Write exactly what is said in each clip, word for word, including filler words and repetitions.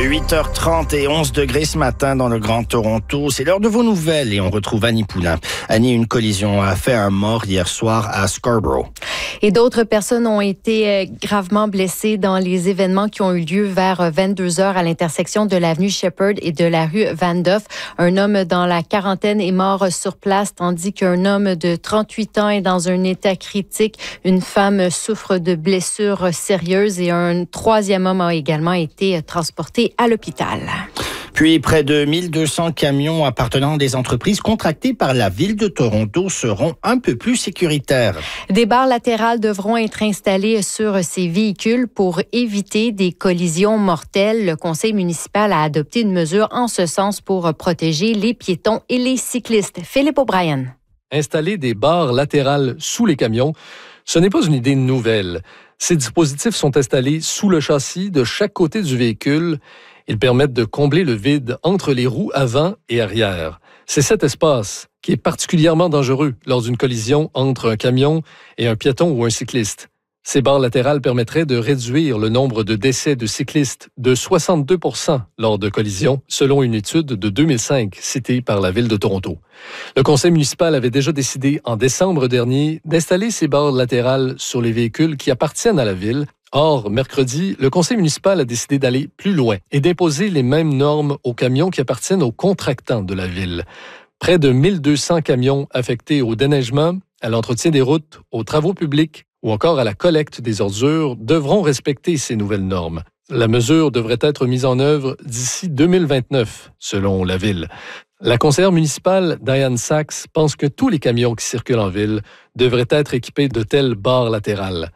huit heures trente et onze degrés ce matin dans le Grand Toronto. C'est l'heure de vos nouvelles et on retrouve Annie Poulain. Annie, une collision a fait un mort hier soir à Scarborough. Et d'autres personnes ont été gravement blessées dans les événements qui ont eu lieu vers vingt-deux heures à l'intersection de l'avenue Shepherd et de la rue Van Duff. Un homme dans la quarantaine est mort sur place, tandis qu'un homme de trente-huit ans est dans un état critique. Une femme souffre de blessures sérieuses et un troisième homme a également été transporté à l'hôpital. Puis, près de mille deux cents camions appartenant à des entreprises contractées par la Ville de Toronto seront un peu plus sécuritaires. Des barres latérales devront être installées sur ces véhicules pour éviter des collisions mortelles. Le conseil municipal a adopté une mesure en ce sens pour protéger les piétons et les cyclistes. Philippe O'Brien. Installer des barres latérales sous les camions, ce n'est pas une idée nouvelle. Ces dispositifs sont installés sous le châssis de chaque côté du véhicule. Ils permettent de combler le vide entre les roues avant et arrière. C'est cet espace qui est particulièrement dangereux lors d'une collision entre un camion et un piéton ou un cycliste. Ces barres latérales permettraient de réduire le nombre de décès de cyclistes de soixante-deux pour cent lors de collisions, selon une étude de deux mille cinq citée par la Ville de Toronto. Le conseil municipal avait déjà décidé en décembre dernier d'installer ces barres latérales sur les véhicules qui appartiennent à la Ville. Or, mercredi, le conseil municipal a décidé d'aller plus loin et d'imposer les mêmes normes aux camions qui appartiennent aux contractants de la Ville. Près de mille deux cents camions affectés au déneigement, à l'entretien des routes, aux travaux publics ou encore à la collecte des ordures devront respecter ces nouvelles normes. La mesure devrait être mise en œuvre d'ici deux mille vingt-neuf, selon la Ville. La conseillère municipale, Diane Sachs, pense que tous les camions qui circulent en ville devraient être équipés de telles barres latérales.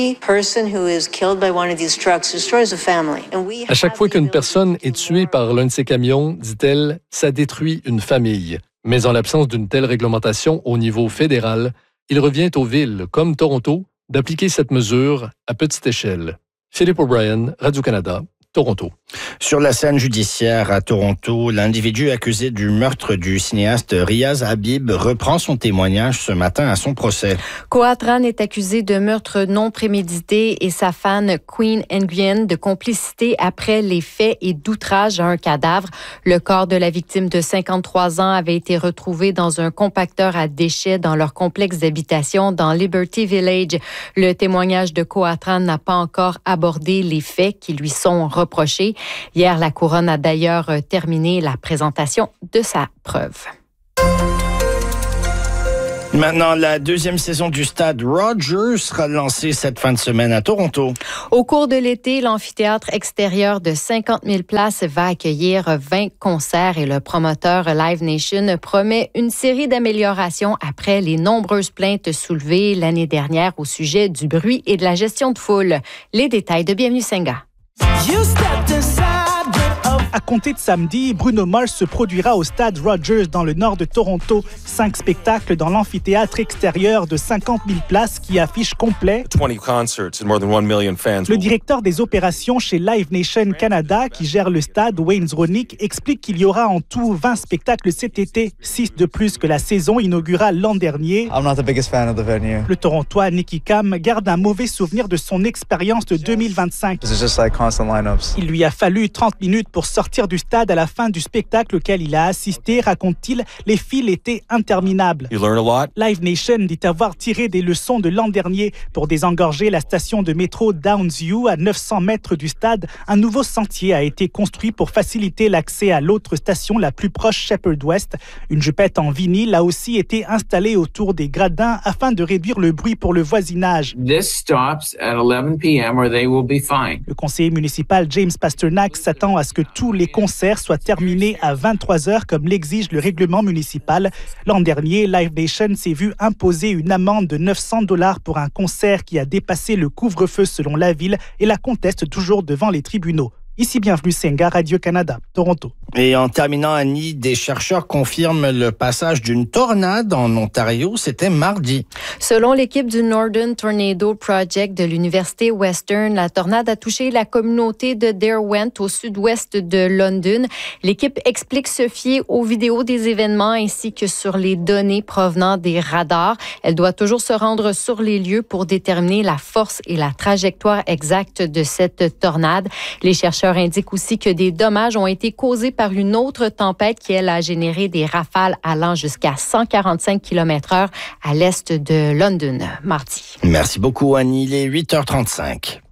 À chaque fois qu'une personne est tuée par l'un de ces camions, dit-elle, ça détruit une famille. Mais en l'absence d'une telle réglementation au niveau fédéral, il revient aux villes, comme Toronto, d'appliquer cette mesure à petite échelle. Philippe O'Brien, Radio-Canada, Toronto. Sur la scène judiciaire à Toronto, l'individu accusé du meurtre du cinéaste Riaz Habib reprend son témoignage ce matin à son procès. Koa Tran est accusé de meurtre non prémédité et sa fan Queen Nguyen de complicité après les faits et d'outrage à un cadavre. Le corps de la victime de cinquante-trois ans avait été retrouvé dans un compacteur à déchets dans leur complexe d'habitation dans Liberty Village. Le témoignage de Koa Tran n'a pas encore abordé les faits qui lui sont reprochés. Hier, la Couronne a d'ailleurs terminé la présentation de sa preuve. Maintenant, la deuxième saison du stade Rogers sera lancée cette fin de semaine à Toronto. Au cours de l'été, l'amphithéâtre extérieur de cinquante mille places va accueillir vingt concerts et le promoteur Live Nation promet une série d'améliorations après les nombreuses plaintes soulevées l'année dernière au sujet du bruit et de la gestion de foule. Les détails de Bienvenue Senga. À compter de samedi, Bruno Mars se produira au stade Rogers dans le nord de Toronto. Cinq spectacles dans l'amphithéâtre extérieur de cinquante mille places qui affiche complet. Le directeur des opérations chez Live Nation Canada, qui gère le stade, Wayne Zronick, explique qu'il y aura en tout vingt spectacles cet été, six de plus que la saison inaugurale l'an dernier. I'm not the biggest fan of the venue. Le Torontois Nicky Cam garde un mauvais souvenir de son expérience de deux mille vingt-cinq. It's just like constant lineups. Il lui a fallu trente minutes pour sortir du stade à la fin du spectacle auquel il a assisté, raconte-t-il. Les files étaient interminables. You learn a lot. Live Nation dit avoir tiré des leçons de l'an dernier pour désengorger la station de métro Downsview à neuf cents mètres du stade. Un nouveau sentier a été construit pour faciliter l'accès à l'autre station la plus proche, Shepherd West. Une jupette en vinyle a aussi été installée autour des gradins afin de réduire le bruit pour le voisinage. This stops at eleven p.m. or they will be fined. Le conseiller municipal James Pasternak s'attend à ce que tous les concerts soient terminés à vingt-trois heures comme l'exige le règlement municipal. L'an dernier, Live Nation s'est vu imposer une amende de neuf cents dollars pour un concert qui a dépassé le couvre-feu selon la ville et la conteste toujours devant les tribunaux. Ici Bienvenue Senga, Radio-Canada, Toronto. Et en terminant, Annie, des chercheurs confirment le passage d'une tornade en Ontario. C'était mardi. Selon l'équipe du Northern Tornado Project de l'Université Western, la tornade a touché la communauté de Derwent au sud-ouest de London. L'équipe explique se fier aux vidéos des événements ainsi que sur les données provenant des radars. Elle doit toujours se rendre sur les lieux pour déterminer la force et la trajectoire exacte de cette tornade. Les chercheurs indiquent aussi que des dommages ont été causés par une autre tempête qui, elle, a généré des rafales allant jusqu'à cent quarante-cinq kilomètres heure à l'est de London, mardi. Merci beaucoup, Annie. Il est huit heures trente-cinq.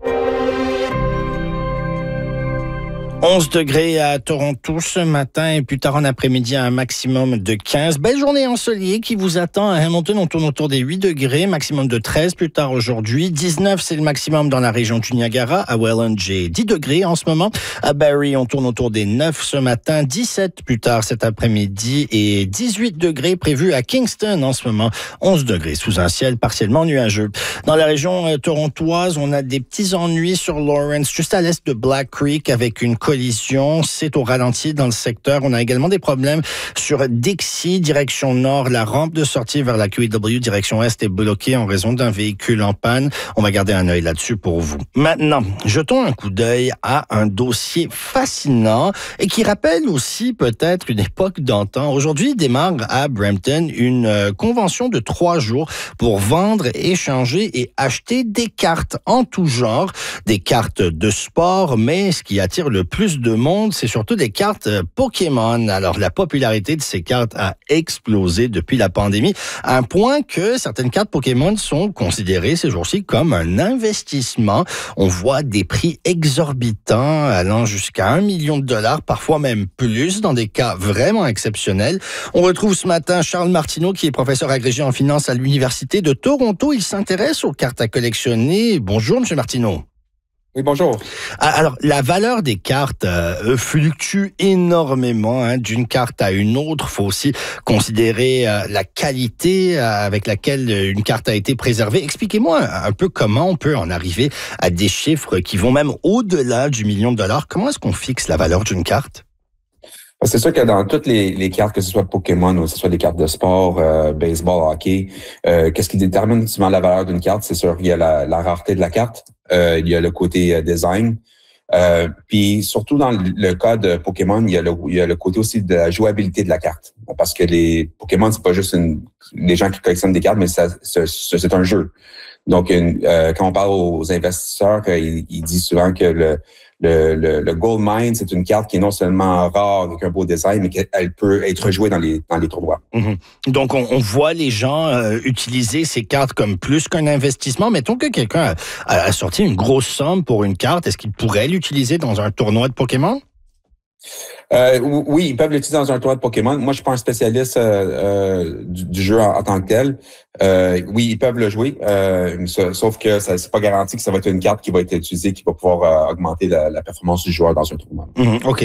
onze degrés à Toronto ce matin et plus tard en après-midi un maximum de quinze. Belle journée ensoleillée qui vous attend à Hamilton. On tourne autour des huit degrés, maximum de treize plus tard aujourd'hui. dix-neuf, c'est le maximum dans la région du Niagara. À Welland, j'ai dix degrés en ce moment. À Barrie, on tourne autour des neuf ce matin. dix-sept plus tard cet après-midi et dix-huit degrés prévus à Kingston en ce moment. onze degrés sous un ciel partiellement nuageux. Dans la région euh, torontoise, on a des petits ennuis sur Lawrence, juste à l'est de Black Creek avec une collision. C'est au ralenti dans le secteur. On a également des problèmes sur Dixie, direction nord. La rampe de sortie vers la Q E W, direction est, est bloquée en raison d'un véhicule en panne. On va garder un œil là-dessus pour vous. Maintenant, jetons un coup d'œil à un dossier fascinant et qui rappelle aussi peut-être une époque d'antan. Aujourd'hui, démarre à Brampton une euh, convention de trois jours pour vendre, échanger et acheter des cartes en tout genre. Des cartes de sport, mais ce qui attire le plus de monde, c'est surtout des cartes Pokémon. Alors, la popularité de ces cartes a explosé depuis la pandémie, à un point que certaines cartes Pokémon sont considérées ces jours-ci comme un investissement. On voit des prix exorbitants allant jusqu'à un million de dollars, parfois même plus, dans des cas vraiment exceptionnels. On retrouve ce matin Charles Martineau, qui est professeur agrégé en finance à l'Université de Toronto. Il s'intéresse aux cartes à collectionner. Bonjour, Monsieur Martineau. Oui, bonjour. Alors, la valeur des cartes euh, fluctue énormément hein, d'une carte à une autre. Il faut aussi considérer euh, la qualité euh, avec laquelle une carte a été préservée. Expliquez-moi un, un peu comment on peut en arriver à des chiffres qui vont même au-delà du million de dollars. Comment est-ce qu'on fixe la valeur d'une carte? C'est sûr que dans toutes les, les cartes, que ce soit Pokémon ou que ce soit des cartes de sport, euh, baseball, hockey, euh, qu'est-ce qui détermine souvent la valeur d'une carte? C'est sûr, il y a la, la rareté de la carte, euh, il y a le côté euh, design, euh, puis surtout dans le cas de Pokémon, il y a le, il y a le côté aussi de la jouabilité de la carte. Parce que les Pokémon, c'est pas juste une, les gens qui collectionnent des cartes, mais ça, c'est, c'est un jeu. Donc, une, euh, quand on parle aux investisseurs, ils, ils disent souvent que le Le, le, le Gold Mine, c'est une carte qui est non seulement rare avec un beau design, mais qu'elle peut être rejouée dans les, dans les tournois. Mmh. Donc, on, on voit les gens euh, utiliser ces cartes comme plus qu'un investissement. Mettons que quelqu'un a, a sorti une grosse somme pour une carte. Est-ce qu'il pourrait l'utiliser dans un tournoi de Pokémon? Euh, oui, ils peuvent l'utiliser dans un tournoi de Pokémon. Moi, je suis pas un spécialiste euh, euh, du, du jeu en, en tant que tel. Euh, oui, ils peuvent le jouer, euh, sauf que ça, c'est pas garanti que ça va être une carte qui va être utilisée, qui va pouvoir euh, augmenter la, la performance du joueur dans un tournoi. Mmh, OK.